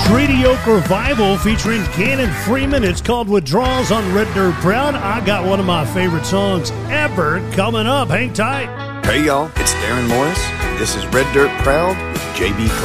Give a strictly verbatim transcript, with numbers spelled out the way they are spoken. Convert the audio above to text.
Treaty Oak Revival featuring Gannon Freeman. It's called Withdrawals on Red Dirt Proud. I got one of my favorite songs ever coming up. Hang tight. Hey, y'all. It's Darren Morris, and this is Red Dirt Proud with J B.